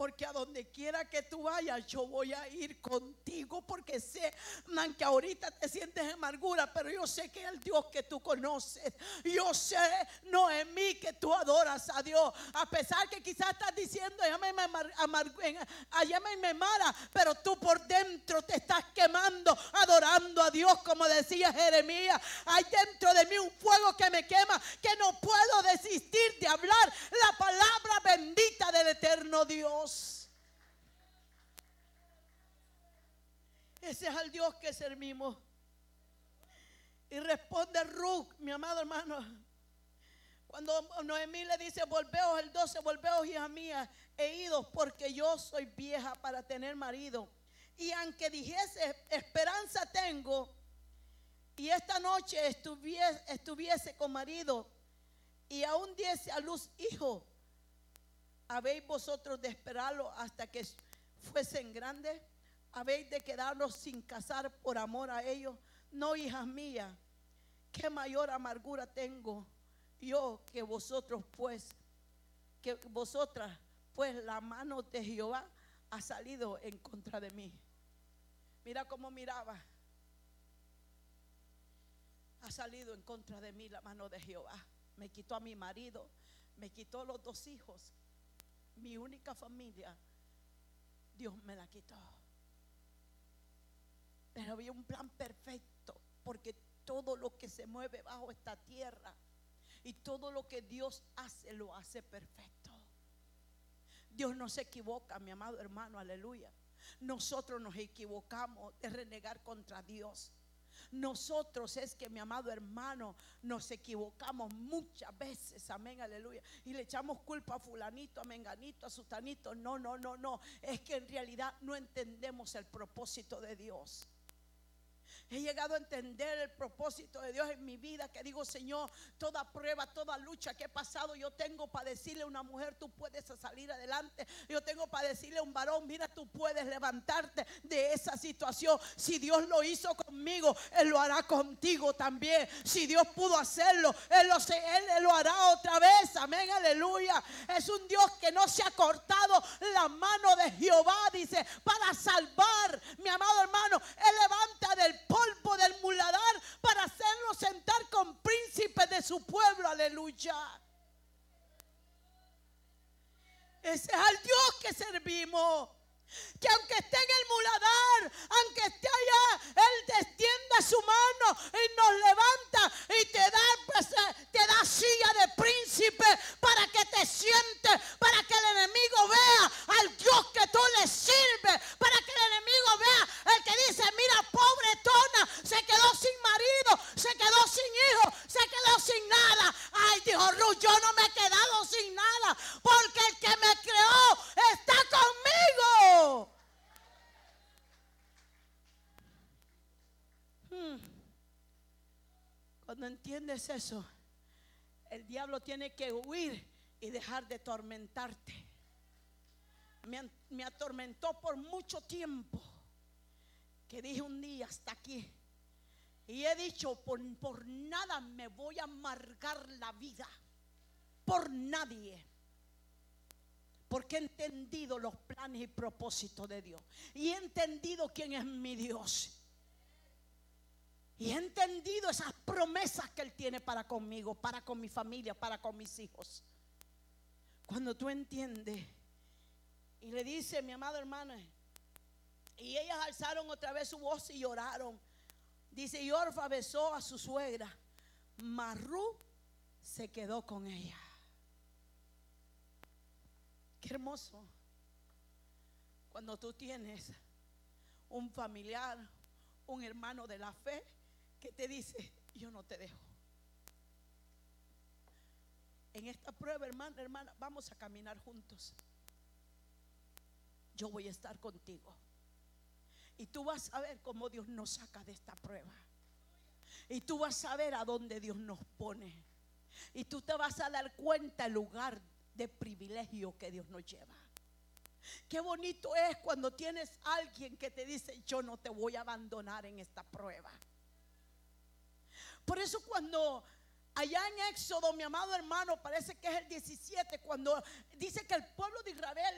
porque a donde quiera que tú vayas yo voy a ir contigo, porque sé que ahorita te sientes en amargura, pero yo sé que el Dios que tú conoces, yo sé, Noemí, que tú adoras a Dios, a pesar que quizás estás diciendo llámame mala, pero tú por dentro te estás quemando, adorando a Dios, como decía Jeremías. Hay dentro de mí un fuego que me quema, que no puedo desistir de hablar la palabra bendita del eterno Dios. Ese es el Dios que servimos. Y responde Ruth, mi amado hermano, cuando Noemí le dice: volveos, el 12, volveos, hija mía, he ido porque yo soy vieja para tener marido. Y aunque dijese esperanza tengo, y esta noche estuviese con marido, y aún diese a luz hijo, ¿habéis vosotros de esperarlo hasta que fuesen grandes? ¿Habéis de quedarlos sin casar por amor a ellos? No, hijas mías, qué mayor amargura tengo yo que vosotras, pues la mano de Jehová ha salido en contra de mí. Mira cómo miraba. Ha salido en contra de mí la mano de Jehová. Me quitó a mi marido, me quitó los 2 hijos, mi única familia. Dios me la quitó. Pero había un plan perfecto, porque todo lo que se mueve bajo esta tierra y todo lo que Dios hace, lo hace perfecto. Dios no se equivoca, mi amado hermano, aleluya. Nosotros nos equivocamos de renegar contra Dios. Nosotros es que, mi amado hermano, nos equivocamos muchas veces, amén, aleluya, y le echamos culpa a fulanito, a menganito, a sutanito. No, es que en realidad no entendemos el propósito de Dios. He llegado a entender el propósito de Dios en mi vida, que digo: Señor, toda prueba, toda lucha que he pasado, yo tengo para decirle a una mujer: tú puedes salir adelante. Yo tengo para decirle a un varón: mira, tú puedes levantarte de esa situación. Si Dios lo hizo conmigo, Él lo hará contigo también. Si Dios pudo hacerlo, Él lo hará otra vez, amén, aleluya. Es un Dios que no se ha cortado la mano de Jehová, dice, para salvar, mi amado hermano. Él levanta del polvo del muladar para hacerlo sentar con príncipes de su pueblo, aleluya. Ese es el Dios que servimos, que aunque esté en el muladar, aunque esté allá, Él extienda su mano y nos levanta y te da silla de príncipe para que te sientes, para que el enemigo vea al Dios que tú le sirves, para que el enemigo vea el que dice: mira, pobretona, se quedó sin marido, se quedó sin hijo, se quedó sin nada. Ay, dijo Ruth, yo no me he quedado sin nada, porque el que me creó está conmigo. Cuando entiendes eso, el diablo tiene que huir y dejar de atormentarte. Me atormentó por mucho tiempo, que dije un día: hasta aquí. Y he dicho: por nada me voy a amargar la vida, por nadie. Porque he entendido los planes y propósitos de Dios, y he entendido quién es mi Dios, y he entendido esas promesas que Él tiene para conmigo, para con mi familia, para con mis hijos. Cuando tú entiendes, y le dice, mi amada hermana, y ellas alzaron otra vez su voz y lloraron. Dice: y Orfa besó a su suegra, mas Ruth se quedó con ella. Qué hermoso cuando tú tienes un familiar, un hermano de la fe, que te dice: yo no te dejo. En esta prueba, hermana, vamos a caminar juntos. Yo voy a estar contigo. Y tú vas a ver cómo Dios nos saca de esta prueba. Y tú vas a ver a dónde Dios nos pone. Y tú te vas a dar cuenta el lugar de privilegio que Dios nos lleva. Qué bonito es cuando tienes a alguien que te dice: yo no te voy a abandonar en esta prueba. Por eso cuando allá en Éxodo, mi amado hermano, parece que es el 17, cuando dice que el pueblo de Israel